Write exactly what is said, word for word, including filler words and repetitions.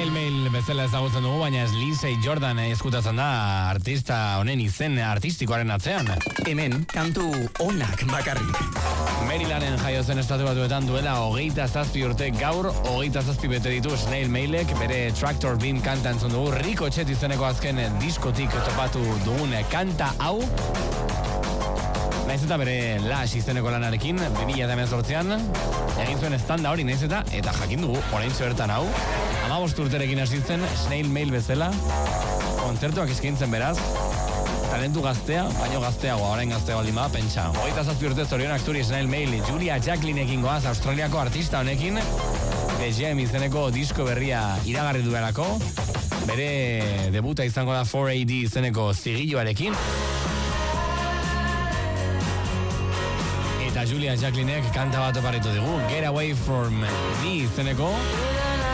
Snail Mail bezala ezagutzen dugu, baina ez Lindsay Jordan eskutatzen da artista honen izen artistikoaren atzean. Hemen, kantu onak bakarrik. Marylanden jaio zen estatu batuetan duela hogeita zazpi urte, gaur hogeita zazpi bete ditu Snail Mailek, bere Tractor Beam kanta entzun dugu, Ricochet izeneko azken diskotik topatu dugun kanta hau. Naiz eta bere Lash izeneko lanarekin, bi mila hemezortzian, egin zuen estanda hori naiz eta, eta jakin dugu, oraintxe bertan hau, hamabost urterekin hasi zen Snail Mail bezala, kontzertuak eskaintzen beraz, talentu gaztea, baino gazteagoa, orain gaztea baldin bada, pentsa. Hogeita zazpi urte zorionak zuri Snail Mail, Julia Jacquelineekin goaz, Australiako artista honekin, The Gem izeneko disko berria iragarri duelako, bere debuta izango da four A D izeneko zigilloarekin, eta Julia Jacquelineek kanta bat oparitu digu, Get Away From Me izeneko,